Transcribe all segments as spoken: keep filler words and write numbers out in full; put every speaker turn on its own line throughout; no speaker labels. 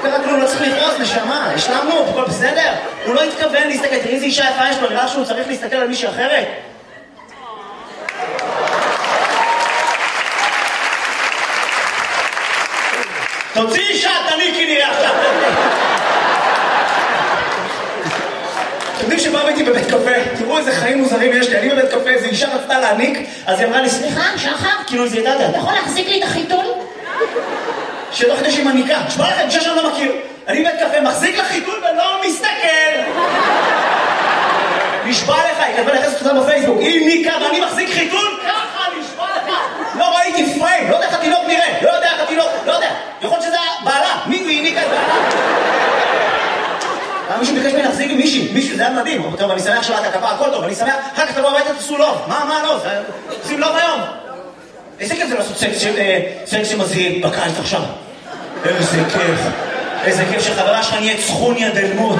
קרה כלום, לא צריך לכעוס, נשמה, השלמנו, הכל בסדר. הוא לא התכוון להסתכל, תראי איזה אישה יפה יש לו, נראה שהוא צריך להסתכל על מישהי אחרת. תוציא אישה, תניקי נראה עכשיו. אתם יודעים שבאו איתי בבית קפה, תראו איזה חיים מוזרים יש לי, אני בבית קפה, איזו אישה רצתה להניק, אז היא אמרה לי, סליחה, שחר, כאילו זה ידעת, אתה יכול להחזיק לי את החיתול? שתוך כדי שהיא מניקה, תשמע לכם, אישה שאני לא מכיר, אני בבית קפה, מחזיק לחיתול ולא מסתכל. נשבע לך, היא כתבה לחסת אותה בפייסבוק, היא ניקה ואני מחזיק חיתול, ככה, נשבע לך. לא ראיתי פריים, לא יודע איך התינוק נראה, לא יודע איך התינוק, לא יודע, יכול שזה בעלה, מי היא ניקה את בעלה? מישהו ביקש ממני להחזיק עם מישהי, מישהו, זה היה מדהים. טוב, אני שמח שבאת הכפה, הכל טוב, אני שמח, אחר כך תבוא הביתה, תעשו לוב. מה, מה לא? עושים לוב היום. איזה כיף זה לעשות סקס שמזהים בקיץ עכשיו. איזה כיף. איזה כיף שחברה שלך נהיית סכוניה דלמות.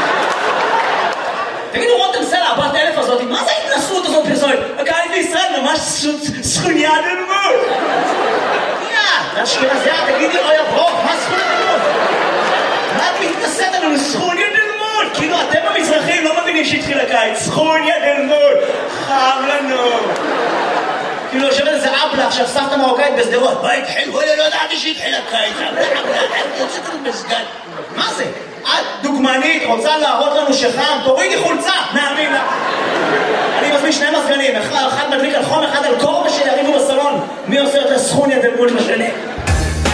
תגידו, רותם סלע, הבת אלף הזאת, מה זה ההתנסות הזאת פרסומת? הקיץ בישראל ממש סכוניה דלמות. יא, אשכנזיה, תגידי, אוי הברוק, מה סכוניה דלמות? מה את מתנסית עלינו? סכוניה דלמות! כאילו אתם המזרחים לא מבינים שהתחיל הקיץ. סכוניה דלמות! חם לנו! כאילו יושבת איזה אבלה עכשיו סבתא מרוקאית בסדרות. מה התחיל? וואלה לא ידעתי שהתחיל הקיץ. יוצאת לנו מסגד. מה זה? את דוגמנית רוצה להראות לנו שחם? תורידי חולצה! נאמין לה! אני מזמין שני מזגנים. אחד מדליק על חום, אחד על קור, ושיריבו בסלון. מי עושה יותר סכוניה דלמות לשני?